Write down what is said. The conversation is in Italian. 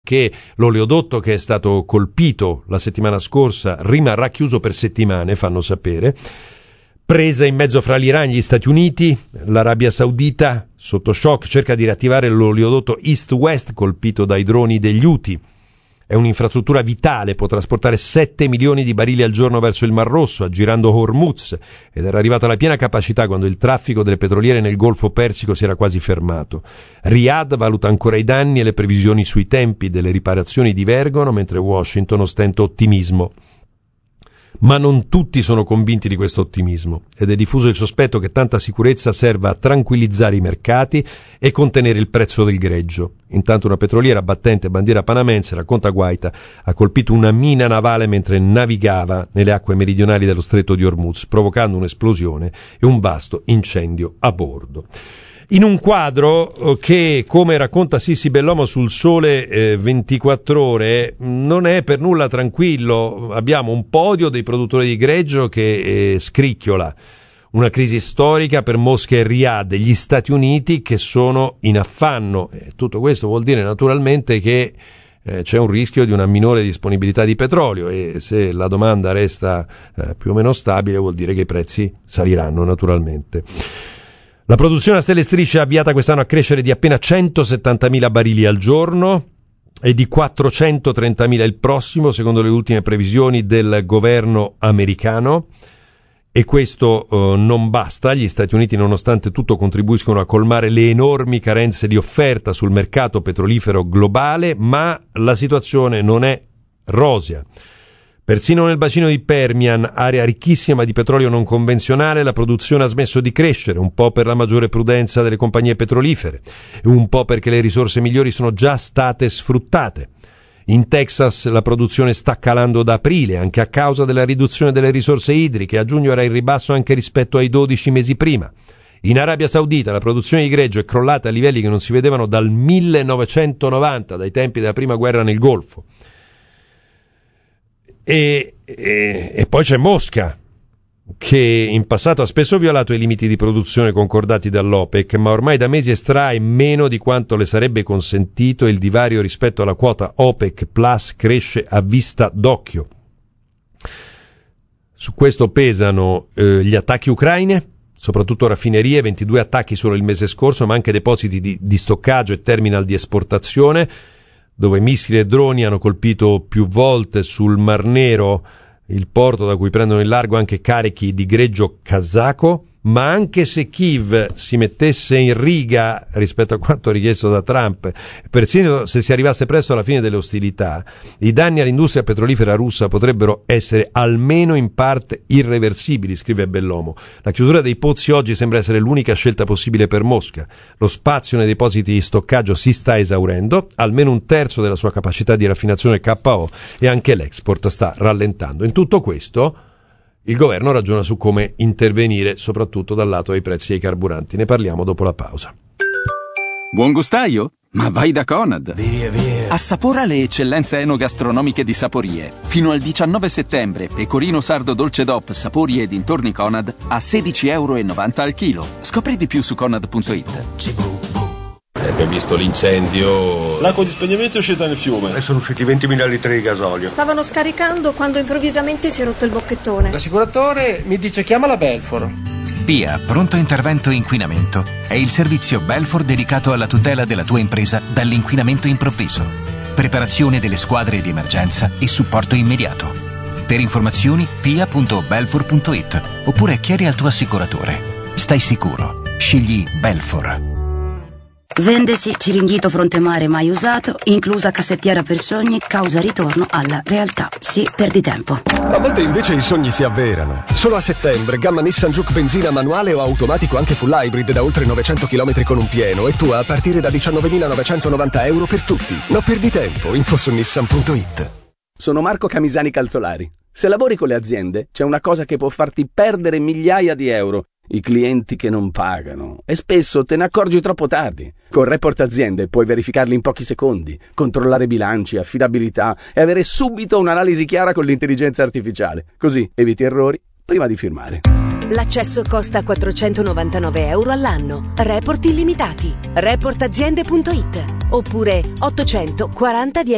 che l'oleodotto che è stato colpito la settimana scorsa rimarrà chiuso per settimane, fanno sapere. Presa in mezzo fra l'Iran e gli Stati Uniti, l'Arabia Saudita sotto shock cerca di riattivare l'oleodotto East-West colpito dai droni degli Houthi. È un'infrastruttura vitale, può trasportare 7 milioni di barili al giorno verso il Mar Rosso, aggirando Hormuz, ed era arrivata alla piena capacità quando il traffico delle petroliere nel Golfo Persico si era quasi fermato. Riyadh valuta ancora i danni e le previsioni sui tempi delle riparazioni divergono, mentre Washington ostenta ottimismo. Ma non tutti sono convinti di questo ottimismo ed è diffuso il sospetto che tanta sicurezza serva a tranquillizzare i mercati e contenere il prezzo del greggio. Intanto una petroliera battente bandiera panamense, racconta Guaita, ha colpito una mina navale mentre navigava nelle acque meridionali dello stretto di Hormuz, provocando un'esplosione e un vasto incendio a bordo. In un quadro che, come racconta Sissi Bellomo sul Sole 24 Ore, non è per nulla tranquillo. Abbiamo un podio dei produttori di greggio che scricchiola. Una crisi storica per Mosca e Riyadh, gli Stati Uniti che sono in affanno. Tutto questo vuol dire naturalmente che c'è un rischio di una minore disponibilità di petrolio e se la domanda resta più o meno stabile vuol dire che i prezzi saliranno naturalmente. La produzione a stelle e strisce è avviata quest'anno a crescere di appena 170.000 barili al giorno e di 430.000 il prossimo, secondo le ultime previsioni del governo americano. E questo non basta. Gli Stati Uniti, nonostante tutto, contribuiscono a colmare le enormi carenze di offerta sul mercato petrolifero globale, ma la situazione non è rosea. Persino nel bacino di Permian, area ricchissima di petrolio non convenzionale, la produzione ha smesso di crescere, un po' per la maggiore prudenza delle compagnie petrolifere e un po' perché le risorse migliori sono già state sfruttate. In Texas la produzione sta calando da aprile, anche a causa della riduzione delle risorse idriche. A giugno era in ribasso anche rispetto ai 12 mesi prima. In Arabia Saudita la produzione di greggio è crollata a livelli che non si vedevano dal 1990, dai tempi della prima guerra nel Golfo. E poi c'è Mosca, che in passato ha spesso violato i limiti di produzione concordati dall'OPEC, ma ormai da mesi estrae meno di quanto le sarebbe consentito e il divario rispetto alla quota OPEC Plus cresce a vista d'occhio. Su questo pesano gli attacchi ucraini, soprattutto raffinerie, 22 attacchi solo il mese scorso, ma anche depositi di stoccaggio e terminal di esportazione, dove missili e droni hanno colpito più volte sul Mar Nero, il porto da cui prendono il largo anche carichi di greggio kazako. Ma anche se Kiev si mettesse in riga rispetto a quanto richiesto da Trump, persino se si arrivasse presto alla fine delle ostilità, i danni all'industria petrolifera russa potrebbero essere almeno in parte irreversibili, scrive Bellomo. La chiusura dei pozzi oggi sembra essere l'unica scelta possibile per Mosca. Lo spazio nei depositi di stoccaggio si sta esaurendo, almeno un terzo della sua capacità di raffinazione KO, e anche l'export sta rallentando. In tutto questo il governo ragiona su come intervenire, soprattutto dal lato dei prezzi dei carburanti. Ne parliamo dopo la pausa. Buon gustaio? Ma vai da Conad! Via, via! Assapora le eccellenze enogastronomiche di Saporie. Fino al 19 settembre, pecorino sardo dolce DOP Sapori e dintorni Conad a €16,90 al chilo. Scopri di più su Conad.it. Abbiamo visto l'incendio. L'acqua di spegnimento è uscita nel fiume e sono usciti 20.000 litri di gasolio. Stavano scaricando quando improvvisamente si è rotto il bocchettone. L'assicuratore mi dice chiama la Belfor. PIA, pronto intervento inquinamento, è il servizio Belfor dedicato alla tutela della tua impresa dall'inquinamento improvviso. Preparazione delle squadre di emergenza e supporto immediato. Per informazioni pia.belfor.it oppure chiedi al tuo assicuratore. Stai sicuro, scegli Belfor. Vendesi Ciringhito Frontemare mai usato, inclusa cassettiera per sogni, causa ritorno alla realtà. Sì, perdi tempo. A volte invece i sogni si avverano. Solo a settembre, gamma Nissan Juke benzina manuale o automatico anche full hybrid da oltre 900 km con un pieno e tua a partire da €19.990 per tutti. Non perdi tempo, info su nissan.it. Sono Marco Camisani Calzolari. Se lavori con le aziende, c'è una cosa che può farti perdere migliaia di euro. I clienti che non pagano. E spesso te ne accorgi troppo tardi. Con Report Aziende puoi verificarli in pochi secondi, controllare bilanci, affidabilità e avere subito un'analisi chiara con l'intelligenza artificiale. Così eviti errori prima di firmare. L'accesso costa €499 all'anno. Report illimitati. Reportaziende.it oppure 840 10